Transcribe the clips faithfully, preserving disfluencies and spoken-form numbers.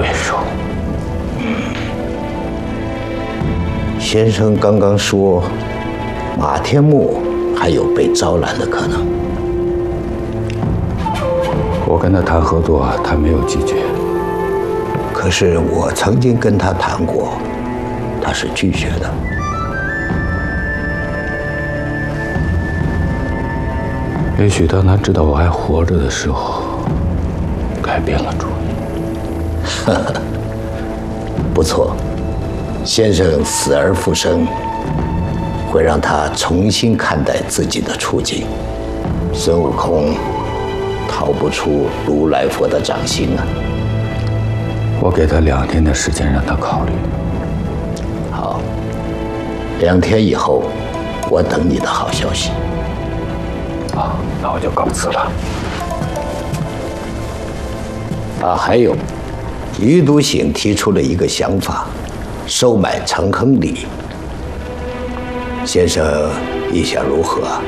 对手。 先生刚刚说，马天木还有被招揽的可能。 我跟他谈合作，他没有拒绝。 可是我曾经跟他谈过，他是拒绝的。 也许当他知道我还活着的时候，改变了主意。 呵呵，不错，先生死而复生，会让他重新看待自己的处境。孙悟空逃不出如来佛的掌心啊！ 我给他两天的时间让他考虑。 好，两天以后，我等你的好消息。 啊，那我就告辞了。 啊，还有，余笃行提出了一个想法，收买陈亨利。先生意想如何啊？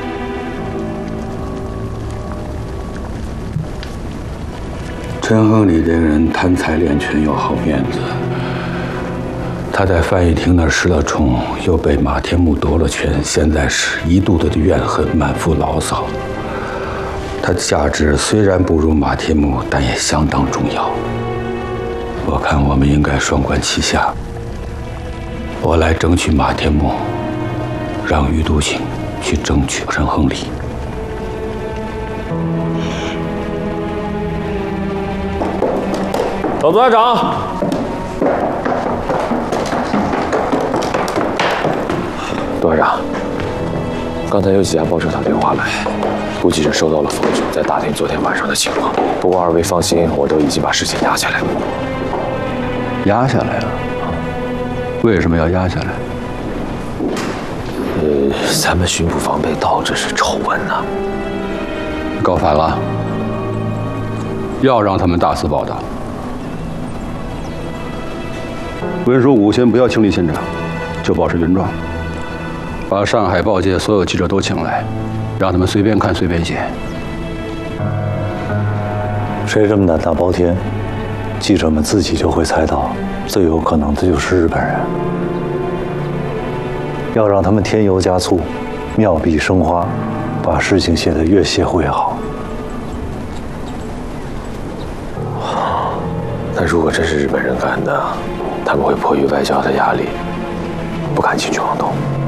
陈亨利这个人贪财恋权又好面子，他在翻译厅那儿失了宠，又被马天木夺了权，现在是一肚子的怨恨，满腹牢骚。他的价值虽然不如马天木，但也相当重要。我看我们应该双管齐下，我来争取马天木，让余笃行去争取陈亨利。 老组团长，董事长，刚才有几家报社打电话来，估计是收到了封讯，在打听昨天晚上的情况。不过二位放心，我都已经把事情压下来了。 压下来了？为什么要压下来？ 呃，咱们巡捕房被盗，这是丑闻呐、啊。 搞反了，要让他们大肆报道。 文书谷先不要清理现场，就保持原状。把上海报界所有记者都请来，让他们随便看随便写。 谁这么胆大包天，记者们自己就会猜到，最有可能的就是日本人。要让他们添油加醋，妙笔生花，把事情写得越邪乎越好。 但如果真是日本人干的，他们会迫于外交的压力，不敢轻举妄动。